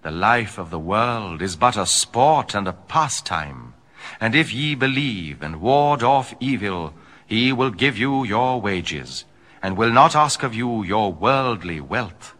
The life of the world is but a sport and a pastime. And if ye believe and ward off evil, he will give you your wages, and will not ask of you your worldly wealth.